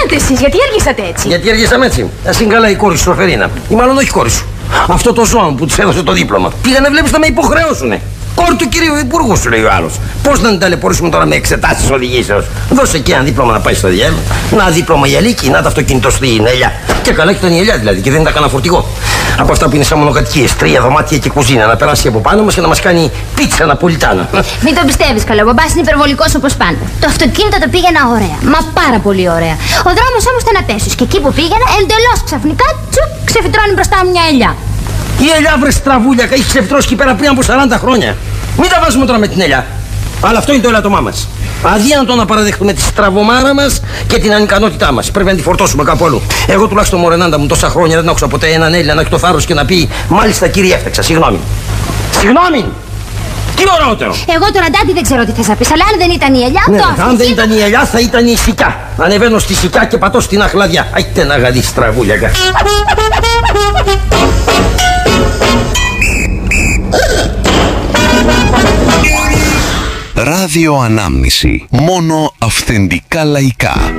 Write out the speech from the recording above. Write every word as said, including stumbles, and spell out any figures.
Ούτε εσείς, γιατί αργήσατε έτσι? Γιατί αργήσαμε έτσι? Ας είναι καλά η κόρη σου, Φερίνα. Ή μάλλον όχι η κόρη σου. Αυτό το ζώο που της έδωσε το δίπλωμα. Πήγανε, βλέπεις, να με υποχρεώσουνε. Κόρη του κυρίου Υπουργού, σου λέει ο άλλος. Πώς να την ταλαιπωρήσουμε τώρα με εξετάσεις οδηγήσεως? Δώσε και ένα δίπλωμα να πάει στο διάλογο. Να δίπλωμα η Αλίκη, να το αυτοκίνητο στην Ελιά. Και καλά, και ήταν η Ελιά δηλαδή, και δεν ήταν κανένα φορτηγό. Από αυτά που είναι σαν μονοκατοικίες, τρία δωμάτια και κουζίνα, να περάσει από πάνω μας και να μας κάνει πίτσα ναπολιτάνα. Μην το πιστεύεις, καλό. Ο μπαμπάς είναι υπερβολικός όπως πάντα. Το αυτοκίνητο το πήγαινα ωραία. Μα πάρα πολύ ωραία. Ο δρόμος όμως ήταν απέσιος και εκεί που πήγαινα, εντελώς ξαφνικά τσουπ, ξεφυτρώνει μπροστά μου μια ελιά. Η Ελιά, βρε στραβούλια, έχει ξεφυτρώσει εκεί πέρα πριν από σαράντα χρόνια. Μην τα βάζουμε τώρα με την Ελιά. Αλλά αυτό είναι το ελαττωμά μας. Αδύνατο να παραδεχτούμε τη στραβομάρα μας και την ανικανότητά μας. Πρέπει να τη φορτώσουμε κάπου αλλού. Εγώ τουλάχιστον, μωρενάντα μου, τόσα χρόνια δεν άκουσα ποτέ έναν Έλληνα να έχει το θάρρος και να πει μάλιστα, κύριε, έφταξα. Συγγνώμη. Συγγνώμη! Τι ωραιότερο! Εγώ τον Αντάτη δεν ξέρω τι θες να πεις, αλλά αν δεν ήταν η Ελιά, ναι, το αν αυτοκίνητο... δεν ήταν η Ελιά, θα ήταν η Σικιά. Ανεβαίνω στη Σικιά και πατώ στην Αχλαδιά. Αϊτε να γαδί στραβούλια. Ράδιο Ανάμνηση. Μόνο αυθεντικά λαϊκά.